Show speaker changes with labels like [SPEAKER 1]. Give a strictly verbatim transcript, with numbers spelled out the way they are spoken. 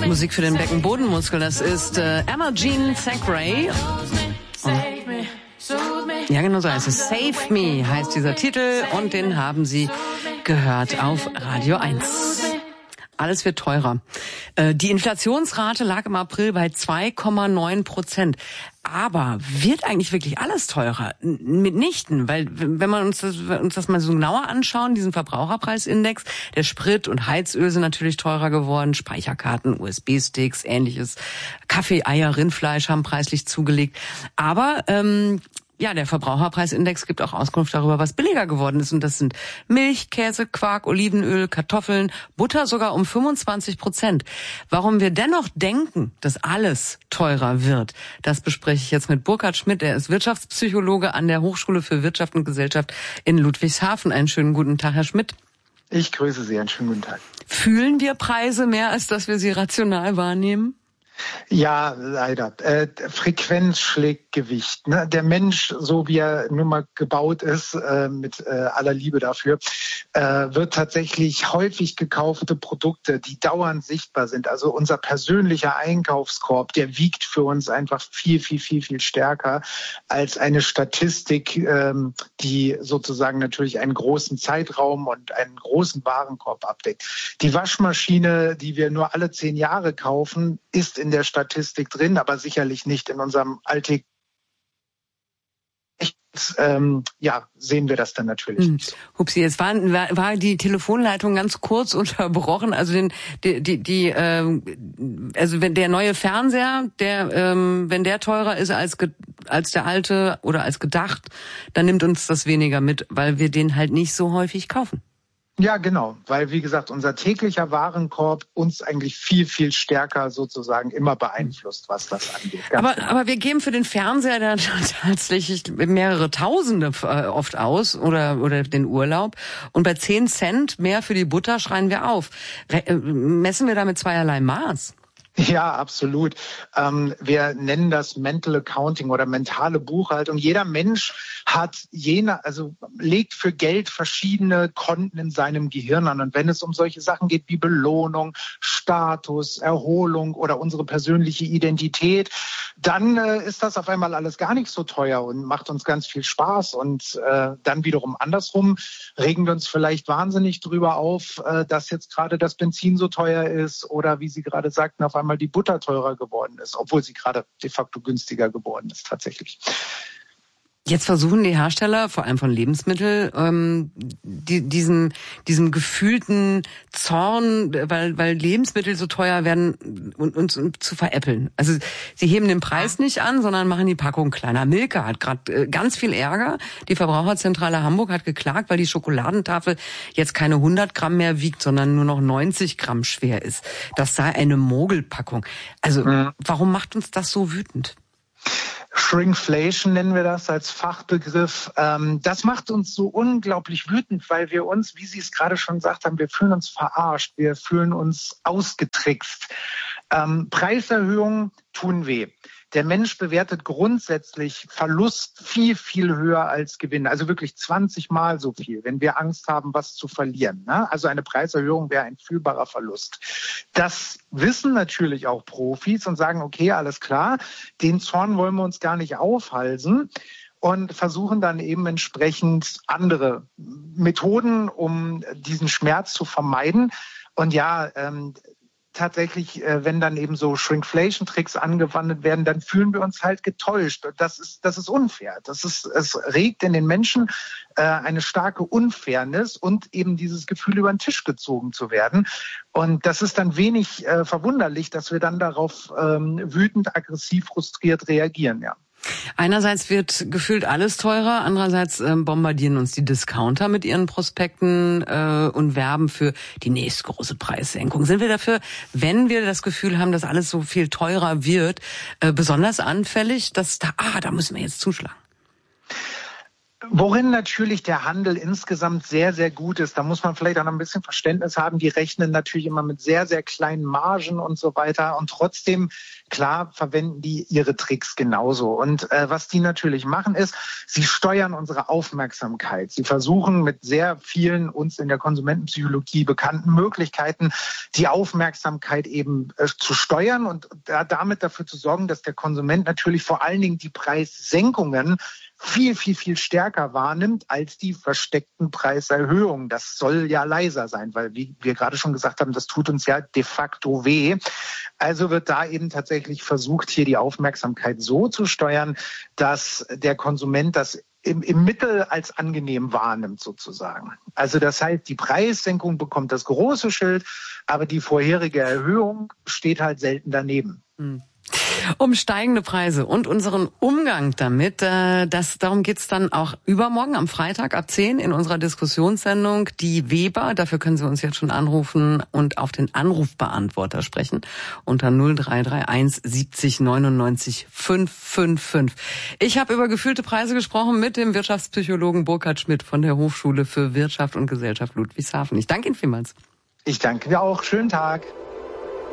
[SPEAKER 1] Musik für den Beckenbodenmuskel. Das ist äh, Emma Jean Thackeray. Ja, genau so heißt es. Save Me heißt dieser Titel und den haben Sie gehört auf Radio eins. Alles wird teurer. Äh, die Inflationsrate lag im April bei zwei Komma neun Prozent. Aber wird eigentlich wirklich alles teurer? Mitnichten, weil wenn man uns das, uns das mal so genauer anschauen, diesen Verbraucherpreisindex, der Sprit und Heizöl sind natürlich teurer geworden, Speicherkarten, U S B-Sticks, ähnliches, Kaffee, Eier, Rindfleisch haben preislich zugelegt. Aber ähm, ja, der Verbraucherpreisindex gibt auch Auskunft darüber, was billiger geworden ist. Und das sind Milch, Käse, Quark, Olivenöl, Kartoffeln, Butter sogar um fünfundzwanzig Prozent. Warum wir dennoch denken, dass alles teurer wird, das bespreche ich jetzt mit Burkhard Schmidt. Er ist Wirtschaftspsychologe an der Hochschule für Wirtschaft und Gesellschaft in Ludwigshafen. Einen schönen guten Tag, Herr Schmidt.
[SPEAKER 2] Ich grüße Sie, einen schönen guten Tag.
[SPEAKER 1] Fühlen wir Preise mehr, als dass wir sie rational wahrnehmen?
[SPEAKER 2] Ja, leider. Äh, Frequenz schlägt Gewicht. Ne? Der Mensch, so wie er nun mal gebaut ist, äh, mit äh, aller Liebe dafür, äh, wird tatsächlich häufig gekaufte Produkte, die dauernd sichtbar sind. Also unser persönlicher Einkaufskorb, der wiegt für uns einfach viel, viel, viel, viel stärker als eine Statistik, ähm, die sozusagen natürlich einen großen Zeitraum und einen großen Warenkorb abdeckt. Die Waschmaschine, die wir nur alle zehn Jahre kaufen, ist in der Statistik drin, aber sicherlich nicht in unserem Alltag. Ähm, ja, sehen wir das dann natürlich
[SPEAKER 1] hm.
[SPEAKER 2] nicht so.
[SPEAKER 1] Hupsi, jetzt war, war, war die Telefonleitung ganz kurz unterbrochen. Also den, die, die, die ähm, also wenn der neue Fernseher, der, ähm, wenn der teurer ist als ge, als der alte oder als gedacht, dann nimmt uns das weniger mit, weil wir den halt nicht so häufig kaufen.
[SPEAKER 2] Ja, genau, weil wie gesagt, unser täglicher Warenkorb uns eigentlich viel, viel stärker sozusagen immer beeinflusst, was das angeht. Ganz
[SPEAKER 1] aber,
[SPEAKER 2] genau.
[SPEAKER 1] aber wir geben für den Fernseher dann tatsächlich mehrere Tausende oft aus oder, oder den Urlaub. Und bei zehn Cent mehr für die Butter schreien wir auf. Messen wir damit zweierlei Maß?
[SPEAKER 2] Ja, absolut. Ähm, wir nennen das Mental Accounting oder mentale Buchhaltung. Jeder Mensch hat jene, also legt für Geld verschiedene Konten in seinem Gehirn an. Und wenn es um solche Sachen geht wie Belohnung, Status, Erholung oder unsere persönliche Identität, dann äh, ist das auf einmal alles gar nicht so teuer und macht uns ganz viel Spaß. Und äh, dann wiederum andersrum regen wir uns vielleicht wahnsinnig drüber auf, äh, dass jetzt gerade das Benzin so teuer ist oder wie Sie gerade sagten, auf einmal die Butter teurer geworden ist, obwohl sie gerade de facto günstiger geworden ist tatsächlich.
[SPEAKER 1] Jetzt versuchen die Hersteller, vor allem von Lebensmitteln, ähm, die, diesen, diesen gefühlten Zorn, weil, weil Lebensmittel so teuer werden, uns zu veräppeln. Also sie heben den Preis nicht an, sondern machen die Packung kleiner. Milka hat gerade äh, ganz viel Ärger. Die Verbraucherzentrale Hamburg hat geklagt, weil die Schokoladentafel jetzt keine hundert Gramm mehr wiegt, sondern nur noch neunzig Gramm schwer ist. Das sei eine Mogelpackung. Also mhm. Warum macht uns das so wütend?
[SPEAKER 2] Shrinkflation nennen wir das als Fachbegriff. Das macht uns so unglaublich wütend, weil wir uns, wie Sie es gerade schon gesagt haben, wir fühlen uns verarscht, wir fühlen uns ausgetrickst. Preiserhöhungen tun weh. Der Mensch bewertet grundsätzlich Verlust viel, viel höher als Gewinn. Also wirklich zwanzig Mal so viel, wenn wir Angst haben, was zu verlieren. Also eine Preiserhöhung wäre ein fühlbarer Verlust. Das wissen natürlich auch Profis und sagen, okay, alles klar, den Zorn wollen wir uns gar nicht aufhalsen. Und versuchen dann eben entsprechend andere Methoden, um diesen Schmerz zu vermeiden. Und ja, ähm, tatsächlich, wenn dann eben so Shrinkflation-Tricks angewandt werden, dann fühlen wir uns halt getäuscht. Das ist, das ist unfair. Das ist, es regt in den Menschen äh, eine starke Unfairness und eben dieses Gefühl, über den Tisch gezogen zu werden. Und das ist dann wenig äh, verwunderlich, dass wir dann darauf ähm, wütend, aggressiv, frustriert reagieren, ja.
[SPEAKER 1] Einerseits wird gefühlt alles teurer, andererseits äh, bombardieren uns die Discounter mit ihren Prospekten äh, und werben für die nächste große Preissenkung. Sind wir dafür, wenn wir das Gefühl haben, dass alles so viel teurer wird, äh, besonders anfällig, dass da, ah, da müssen wir jetzt zuschlagen?
[SPEAKER 2] Worin natürlich der Handel insgesamt sehr, sehr gut ist, da muss man vielleicht auch noch ein bisschen Verständnis haben. Die rechnen natürlich immer mit sehr, sehr kleinen Margen und so weiter. Und trotzdem, klar, verwenden die ihre Tricks genauso. Und äh, was die natürlich machen ist, sie steuern unsere Aufmerksamkeit. Sie versuchen mit sehr vielen uns in der Konsumentenpsychologie bekannten Möglichkeiten, die Aufmerksamkeit eben äh, zu steuern und da, damit dafür zu sorgen, dass der Konsument natürlich vor allen Dingen die Preissenkungen viel, viel, viel stärker wahrnimmt als die versteckten Preiserhöhungen. Das soll ja leiser sein, weil, wie wir gerade schon gesagt haben, das tut uns ja de facto weh. Also wird da eben tatsächlich versucht, hier die Aufmerksamkeit so zu steuern, dass der Konsument das im, im Mittel als angenehm wahrnimmt sozusagen. Also das heißt, die Preissenkung bekommt das große Schild, aber die vorherige Erhöhung steht halt selten daneben.
[SPEAKER 1] Hm. Um steigende Preise und unseren Umgang damit, äh, das, darum geht's dann auch übermorgen am Freitag ab zehn in unserer Diskussionssendung Die Weber. Dafür können Sie uns jetzt schon anrufen und auf den Anrufbeantworter sprechen unter null drei drei eins siebzig neunundneunzig fünf fünf fünf. Ich habe über gefühlte Preise gesprochen mit dem Wirtschaftspsychologen Burkhard Schmidt von der Hochschule für Wirtschaft und Gesellschaft Ludwigshafen. Ich danke Ihnen vielmals.
[SPEAKER 2] Ich danke dir auch. Schönen Tag.